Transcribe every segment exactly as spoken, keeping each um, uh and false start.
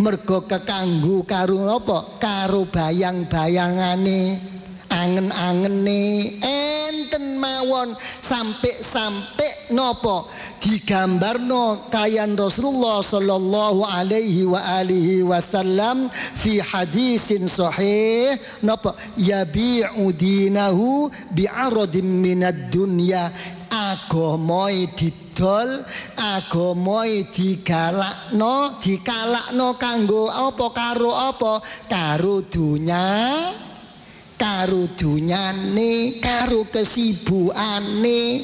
mergo kekanggo karo apa? Karo bayang-bayangane, angen-angene enten mawon sampai-sampai napa digambarno kayan Rasulullah sallallahu alaihi wa alihi wasallam fi hadisin sahih napa yabi'u dinahu bi'aradin minad dunya. Agamoy didol, agamoy digalakno, dikalakno kanggo apa karo apa? Karo dunya, karo dunyane, karo kesibukane.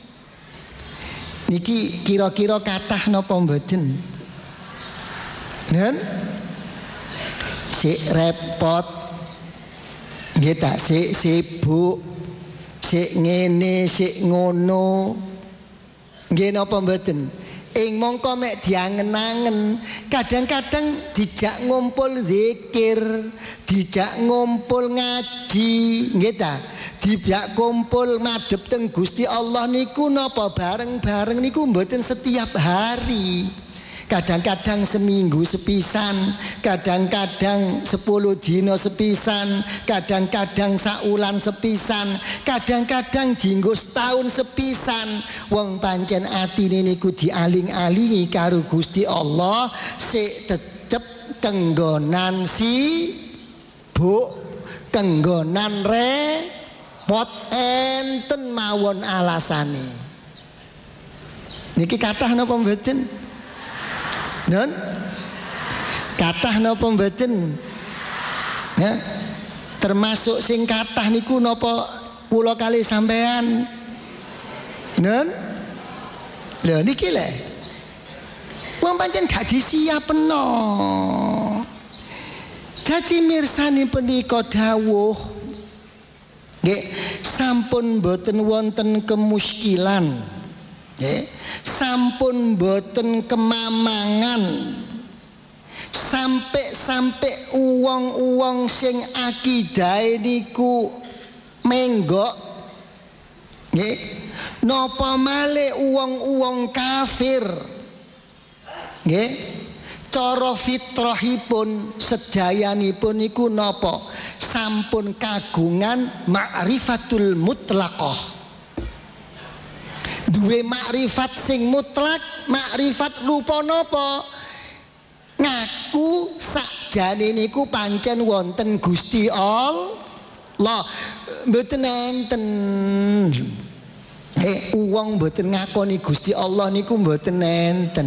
Niki kira-kira kathah napa mboten? Nen? Sik repot. Nggih tak sik sibuk. Sik ngene sik ngono nggih napa mboten ing mongko mek diangen-angen kadang-kadang dijak ngumpul zikir dijak ngumpul ngaji nggih ta dijak kumpul madhep teng Gusti Allah niku napa bareng-bareng niku mboten setiap hari. Kadang-kadang seminggu sepisan, kadang-kadang sepuluh dino sepisan, kadang-kadang saulan sepisan, kadang-kadang dinggo setahun sepisan. Wong pancen atine niku dialing-alingi karo Gusti Allah, sik tetep kenggonan si bu, kenggonan repot enten mawon alasane. Niki kathah napa mboten? Nun kathah napa mboten? Ya. Termasuk sing kathah niku napa kula kali sampean? Nun? Lho niki lho. Wong pancen gak disiapno. Dadi mirsani punika dawuh nggih sampun mboten wonten kemuskilan. Nggih, sampun boten kemamangan sampai-sampai uwong-uwong sing akidahe niku menggok nggih napa malih uwong-uwong kafir nggih cara fitrahipun sedayanipun niku napa sampun kagungan ma'rifatul mutlaqah. Duwe makrifat sing mutlak, makrifat rupa napa? Ngaku sakjane niku pancen wonten Gusti Allah. Mboten enten. Eh wong mboten ngakoni Gusti Allah niku mboten enten.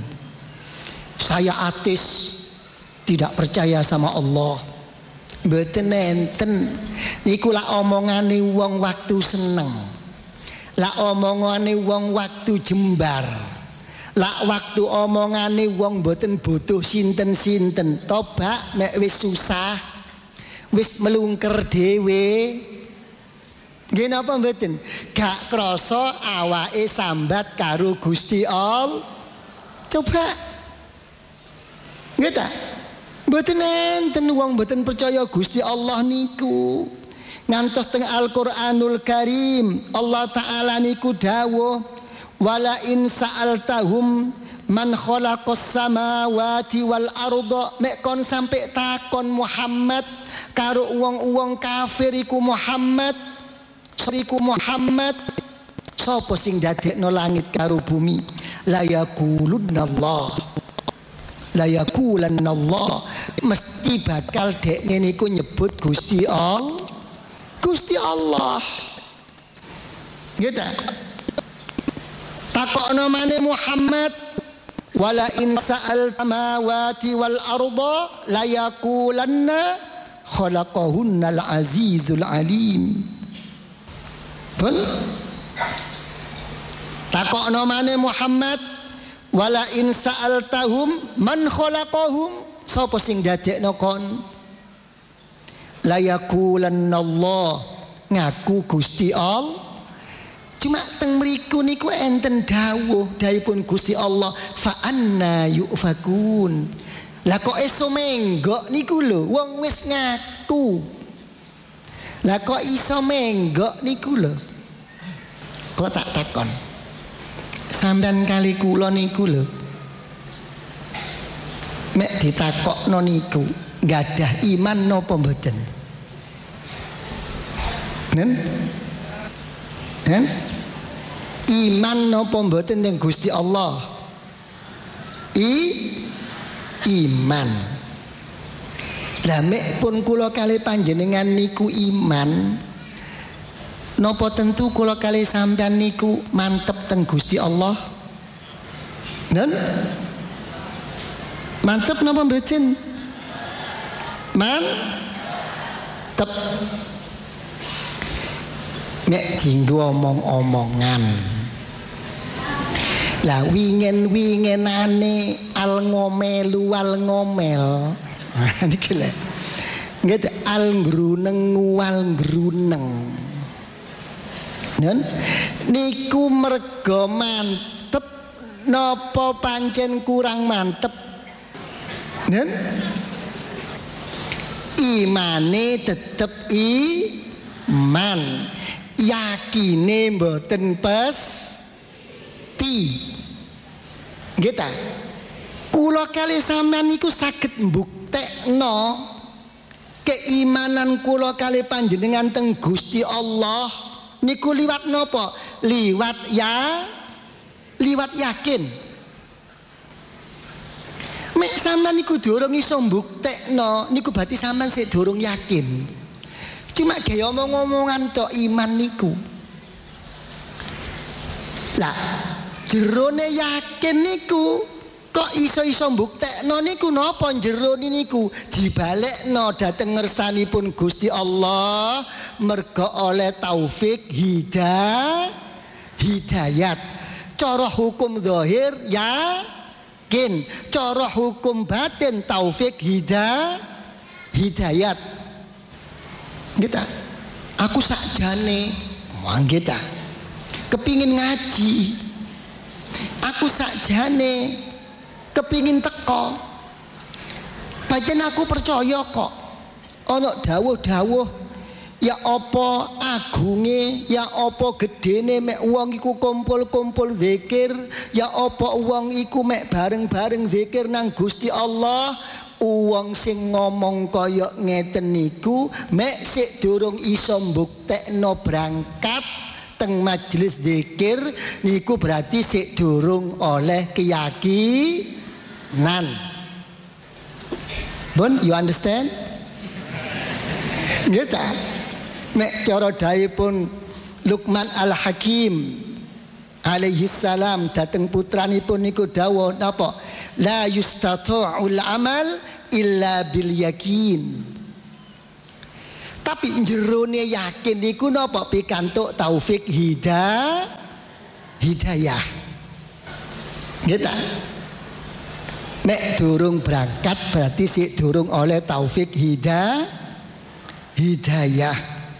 Saya ateis, tidak percaya sama Allah. Mboten enten. Niku lak omongane wong waktu seneng. Lah omongane wong waktu jembar. Lah waktu omongane wong mboten butuh sinten-sinten. Toba nek wis susah, wis melungker dhewe. Nggih napa mboten? Gak krasa awake sambat karo Gusti Allah. Coba. Nggih ta? Mboten enten wong mboten percaya Gusti Allah niku. Ngantos teng Al-Qur'anul Karim Allah Ta'ala niku dawuh wala in sa'altahum man khalaqas samawati wal arda mek kon sampai takon Muhammad karo wong-wong kafir iku Muhammad iku Muhammad sapa sing dadekno langit karo bumi la yaqulunallah la yaqulanallah mesti bakal dekne niku nyebut Gusti Allah Gusti Allah. Gitu. Takokno maneh Muhammad wala in sa'al samawati wal arda la yaqulanna khalaqahunnal azizul alim. Pun takokno maneh Muhammad wala in sa'altahum man khalaqahum sapa sing dadekno kon layakulannallah ngaku Gusti Allah. Cuma teng mriku niku enten dawuh dawuhipun Gusti Allah fa anna yufakun. Lah kok iso menggok niku lho wong wis ngaku. Lah kok iso menggok niku lho. Kok tak takon. Sampeyan kali kula niku lho. mek ditakokno niku gadah iman napa mboten? Nen? Nen? Iman napa mboten teng Gusti Allah? I iman. Lah mek pun kula kalih panjenengan niku iman, napa tentu kula kalih sampean niku mantep teng Gusti Allah? Nen? Mantep napa mboten? Mantep. Nek dienggo omong-omongan. Lah wingen-wingenane al ngomelu al ngomel. Niki lho. Nggih al gruneng wal gruneng. Nen niku merga mantep napa pancen kurang mantep? Nen imane tetep iman, yakine mboten pesti. Nggih ta? Kula kalih sampean niku saged mbuktekno keimanan kula kalih panjenengan teng Gusti Allah niku liwat napa? Liwat ya liwat yakin. Mek sampean niku durung iso mbuktekno niku berarti sampean sik durung yakin. Cuma gaya omong-omongan tok iman niku. Lah jerone yakin niku kok iso-iso mbuktekno niku napa jero niku dibalekno dhateng ngersanipun Gusti Allah merga oleh taufik hidayah hidayat. Cara hukum zahir yakin, cara hukum batin taufik hidayah hidayat. Kita aku sakjane mangke ta kepingin ngaji, aku sakjane kepingin teko, pancen aku percaya kok ana dawuh-dawuh ya apa agunge, ya apa gedene mek wong iku kumpul-kumpul zikir, ya apa wong iku mek bareng-bareng zikir nang Gusti Allah. Uang sing ngomong kaya ngeten niku mek sik durung iso mbuktekno berangkat teng majelis zikir niku berarti sik durung oleh keyakinan. Bun, you understand? Nggih ta? Mek cara dawuhipun Luqman Al-Hakim alaihi salam dateng putranipun niku dawuh napa? La yustata'ul amal illa bil yakin. Tapi jerone yakin niku napa pikantuk taufik hidayah hidayah. Nggih ta? Mek durung berangkat berarti sik durung oleh taufik hidayah hidayah.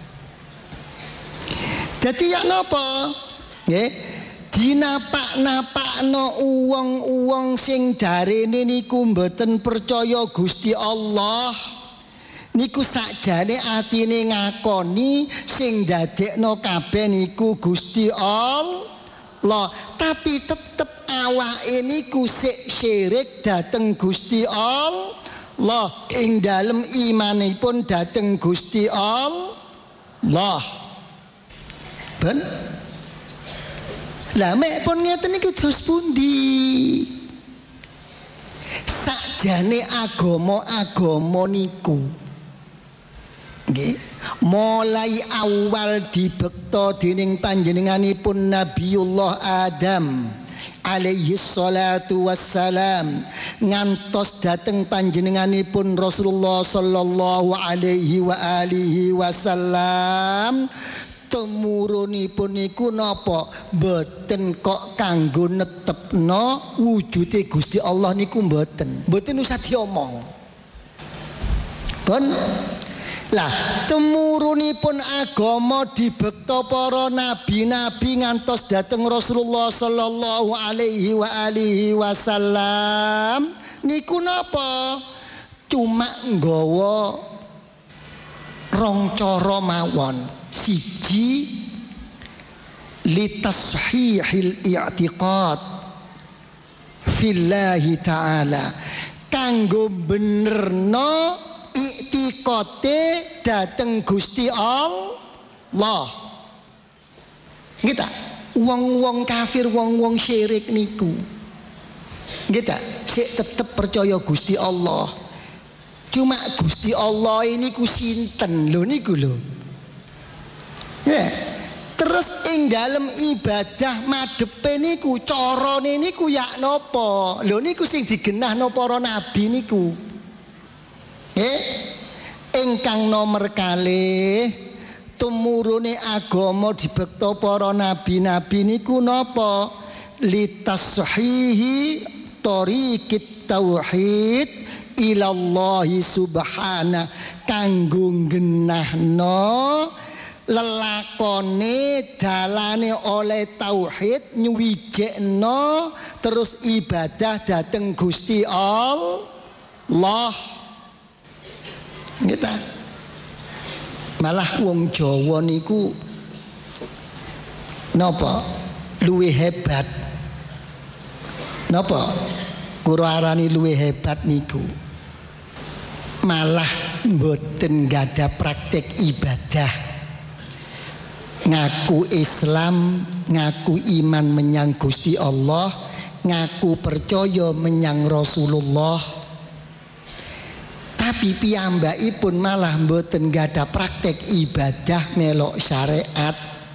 Dadi ya napa? Nggih. Dinapak-napakno uwong-uwong sing darene niku mboten percaya Gusti Allah niku sakjane atine ngakoni sing dadekno kabeh niku Gusti Allah, tapi tetep awake niku sik syirik dhateng Gusti Allah ing dalem imanipun dhateng Gusti Allah. Ben lah mek pun ngeten niku terus pundi? Sakjane agama-agama niku nggih mulai awal dibekta dening panjenenganipun Nabiullah Adam alaihi salatu wassalam ngantos dateng panjenenganipun Rasulullah sallallahu alaihi wa alihi wasallam. Temurunipun niku napa mboten kok kanggo netepno wujude Gusti Allah niku mboten mboten usah diomong. Pun lah temurunipun agama dibekta para nabi-nabi ngantos dateng Rasulullah sallallahu alaihi wa alihi wasallam niku napa cuma nggawa rong cara mawon. Siji litashihil i'tiqad fillahi ta'ala, kanggo benerno iktikate dateng Gusti Allah. Kita wong-wong kafir, wong-wong syirik niku kita sik tetep percaya Gusti Allah. Cuma Gusti Allah ini ku sinten lho niku lho. Ya. Terus ing dalem ibadah madhepe niku carane niku ya napa? Lho niku sing digenahno para nabi niku. Nggih. Ingkang nomor kalih tumurune agama dibekta para nabi-nabi niku napa? Litashihi tariqit tauhid ilallahi subhana, kanggo genahno lelakone dalane oleh tauhid nyuwijekno terus ibadah dateng Gusti Allah. Kita malah wong Jawa niku napa luwih hebat. Napa kula arani luwih hebat niku? Malah mboten gadah praktek ibadah. Ngaku Islam, ngaku iman menyang Gusti Allah, ngaku percaya menyang Rasulullah. Tapi piyambakipun malah mboten gadah praktek ibadah melok syariat.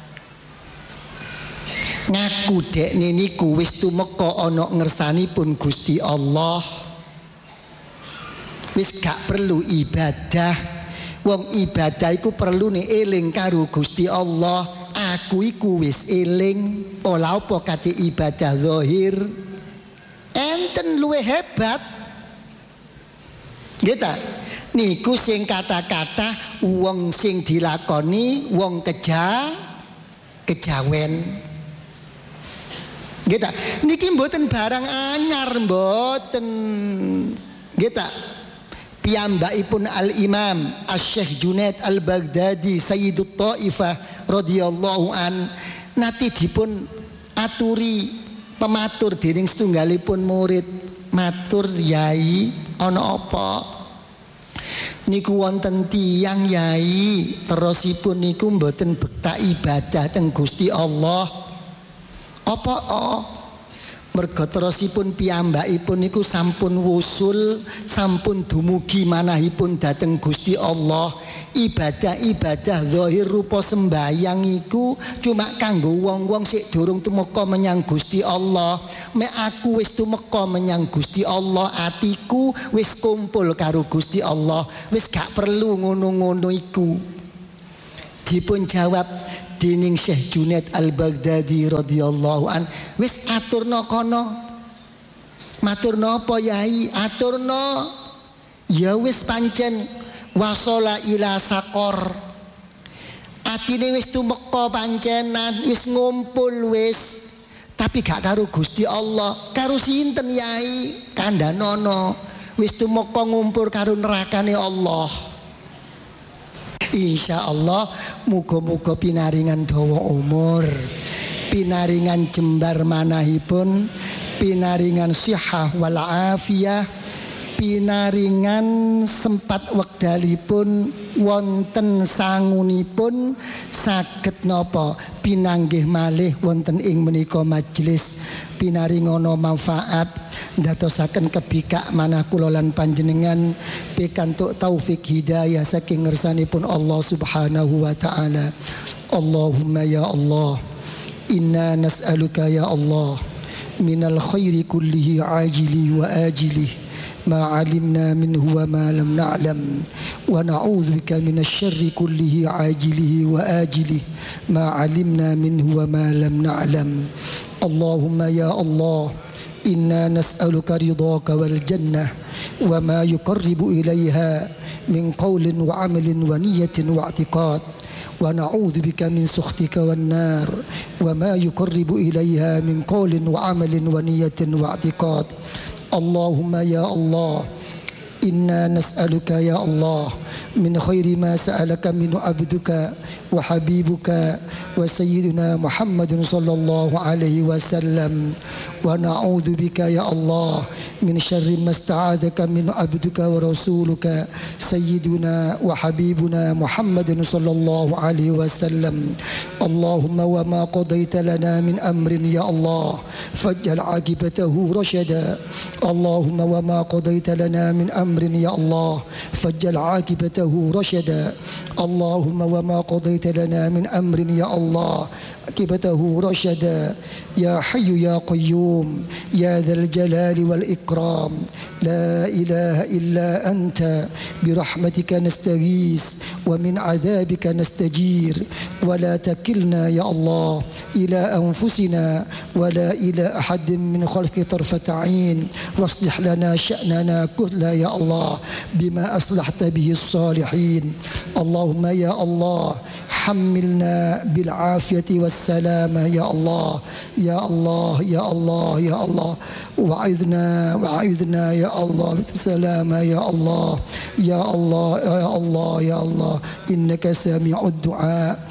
Ngaku dekne niku wis tumeka ana ngersanipun Gusti Allah. Wis gak perlu ibadah. Wong ibadah iku perlu nih eling karo Gusti Allah. Aku iku wis eling. Ola apa kate ibadah zahir. Enten luwih hebat. Gitu. Niku sing kata-kata wong sing dilakoni wong keja kejawen. Gitu. Niki mboten barang anyar mboten. Gitu. Piyambakipun Al-Imam Asy-Syaikh Junaid Al-Baghdadi Sayyidut Thaifah radhiyallahu an nate dipun aturi pematur dening setunggalipun murid. Matur Yai, ana apa? Niku wonten tiyang Yai terusipun niku mboten bekta ibadah teng Gusti Allah. Apa oh? Merga terusipun piyambakipun niku sampun wusul, sampun dumugi manahipun dhateng Gusti Allah. Ibadah-ibadah zahir rupa sembayang iku cuma kanggo wong-wong sik durung tumeka menyang Gusti Allah. Mek aku wis tumeka menyang Gusti Allah, atiku wis kumpul karo Gusti Allah, wis gak perlu ngono-ngono iku. Dipun jawab dening Syekh Junaid Al-Baghdadi radhiyallahu an, wis aturno kono. Maturno apa Yai? Aturno ya wis pancen wasala ila sakor. Atine wis tumeka pancenan, wis ngumpul wis. Tapi gak karo Gusti Allah. Karo sinten Yai? Kandhanono. Wis tumeka ngumpul karo nerakane Allah. Insya Allah muga-muga pinaringan dawa umur, pinaringan jembar manahipun, pinaringan sihah wal afiyah, pinaringan sempat wekdalipun wonten sangunipun saged napa pinanggih malih wonten ing menika majelis, pinaringana manfaat ndadosaken kebikak manah kula lan panjenengan pikantuk taufik hidayah saking ngersanipun Allah Subhanahu wa taala. Allahumma ya Allah, inna nas'aluka ya Allah minal khairi kullihi ajili wa ajili ما علمنا منه وما لم نعلم ونعوذ بك من الشر كله عاجله وآجله ما علمنا منه وما لم نعلم. اللهم يا الله إنا نسألك رضاك والجنة وما يقرب إليها من قول وعمل ونية واعتقاد ونعوذ بك من سخطك والنار وما يقرب إليها من قول وعمل ونية واعتقاد. اللهم يا الله إنا نسألك يا الله من خير ما سألك منه عبدك وحبيبك وسيدنا محمد صلى الله عليه وسلم. ونعوذ بك يا الله من شر ما استعاذك من عبدك ورسولك سيدنا وحبيبنا محمد صلى الله عليه وسلم. اللهم وما قضيت لنا من أمر يا الله فاجعل عاقبته رشدا. اللهم وما قضيت لنا من أمر يا الله فاجعل عاقبته رشدا. اللهم وما قضيت لنا من أمر يا الله عاقبته رشدا. يا حي يا قيوم يا ذا الجلال والإكرام لا إله إلا أنت برحمتك نستغيث ومن عذابك نستجير. ولا تكلنا يا الله إلى أنفسنا ولا إلى أحد من خلقك طرفة عين. واصلح لنا شأننا كله يا الله بما أصلحت به الصالحين. اللهم يا الله حملنا بالعافية والسلامة يا الله يا الله يا الله يا الله. وعذنا وعذنا يا الله بالسلامة يا الله يا الله يا الله يا الله إنك سميع الدعاء.